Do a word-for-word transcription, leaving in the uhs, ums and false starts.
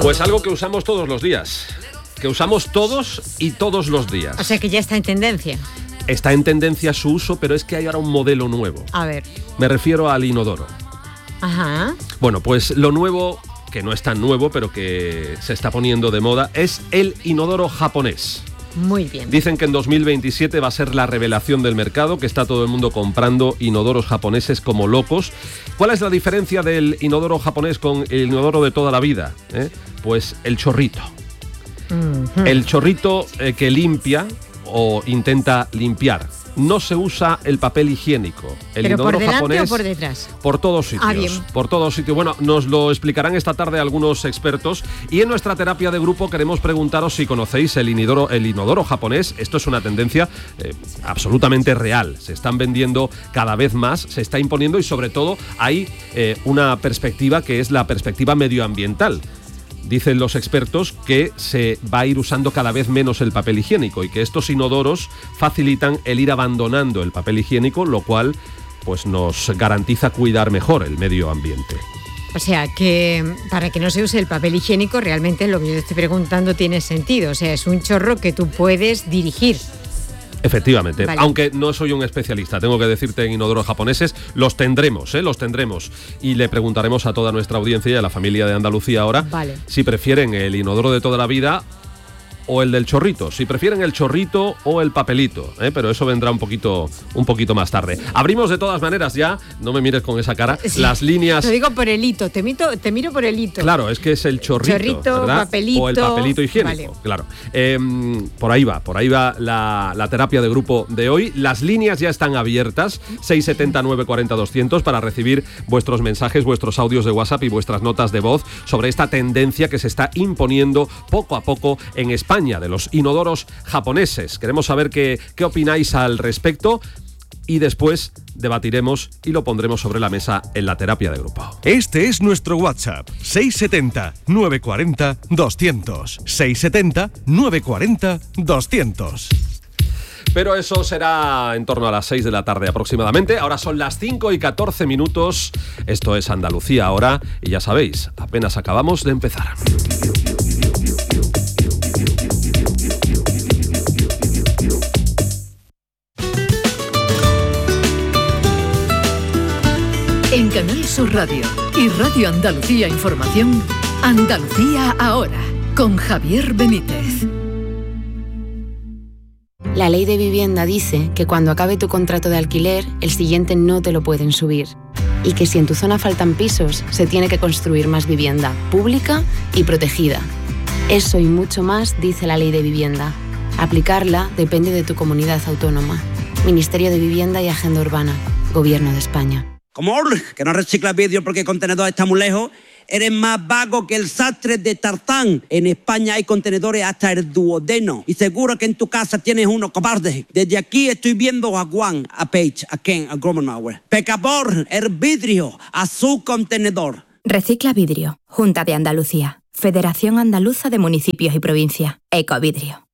Pues algo que usamos todos los días, que usamos todos y todos los días. O sea que ya está en tendencia. Está en tendencia su uso, pero es que hay ahora un modelo nuevo. A ver. Me refiero al inodoro. Ajá. Bueno, pues lo nuevo, que no es tan nuevo, pero que se está poniendo de moda, es el inodoro japonés. Muy bien. Dicen que en dos mil veintisiete va a ser la revelación del mercado, que está todo el mundo comprando inodoros japoneses como locos. ¿Cuál es la diferencia del inodoro japonés con el inodoro de toda la vida? ¿Eh? Pues el chorrito. Uh-huh. El chorrito eh, que limpia o intenta limpiar. No se usa el papel higiénico. El ¿Pero inodoro por delante japonés, o por detrás? Por todos sitios. Ah, bien. Por todos sitios. Bueno, nos lo explicarán esta tarde algunos expertos. Y en nuestra terapia de grupo queremos preguntaros si conocéis el inodoro, el inodoro japonés. Esto es una tendencia eh, absolutamente real. Se están vendiendo cada vez más, se está imponiendo y sobre todo hay eh, una perspectiva que es la perspectiva medioambiental. Dicen los expertos que se va a ir usando cada vez menos el papel higiénico y que estos inodoros facilitan el ir abandonando el papel higiénico, lo cual pues nos garantiza cuidar mejor el medio ambiente. O sea, que para que no se use el papel higiénico, realmente lo que yo te estoy preguntando tiene sentido. O sea, es un chorro que tú puedes dirigir. Efectivamente, vale. Aunque no soy un especialista, tengo que decirte en inodoros japoneses, los tendremos, ¿eh? los tendremos. Y le preguntaremos a toda nuestra audiencia y a la familia de Andalucía ahora vale. si prefieren el inodoro de toda la vida o el del chorrito, si prefieren el chorrito o el papelito, ¿eh? Pero eso vendrá un poquito, un poquito más tarde. Abrimos de todas maneras ya, no me mires con esa cara, sí, las líneas... Lo digo por el hito, te, mito, te miro por el hito. Claro, es que es el chorrito, chorrito, ¿verdad? Papelito, o el papelito higiénico, vale. Claro. Eh, por ahí va, por ahí va la, la terapia de grupo de hoy. Las líneas ya están abiertas, seis siete cero, nueve cuatro cero, doscientos, para recibir vuestros mensajes, vuestros audios de WhatsApp y vuestras notas de voz sobre esta tendencia que se está imponiendo poco a poco en España, de los inodoros japoneses. Queremos saber qué, qué opináis al respecto y después debatiremos y lo pondremos sobre la mesa en la terapia de grupo. Este es nuestro WhatsApp, seis siete cero, nueve cuatro cero, doscientos. seis siete cero, nueve cuatro cero, doscientos. Pero eso será en torno a las seis de la tarde aproximadamente. Ahora son las cinco y catorce minutos. Esto es Andalucía ahora y ya sabéis, apenas acabamos de empezar. En Canal Sur Radio y Radio Andalucía Información, Andalucía ahora, con Javier Benítez. La ley de vivienda dice que cuando acabe tu contrato de alquiler, el siguiente no te lo pueden subir. Y que si en tu zona faltan pisos, se tiene que construir más vivienda, pública y protegida. Eso y mucho más dice la ley de vivienda. Aplicarla depende de tu comunidad autónoma. Ministerio de Vivienda y Agenda Urbana, Gobierno de España. Como que no reciclas vidrio porque el contenedor está muy lejos, eres más vago que el sastre de Tarzán. En España hay contenedores hasta el duodeno y seguro que en tu casa tienes uno, cobarde. Desde aquí estoy viendo a Juan, a Paige, a Ken, a Gromenauer. Pecador, el vidrio, a su contenedor. Recicla vidrio. Junta de Andalucía. Federación Andaluza de Municipios y Provincias. Ecovidrio.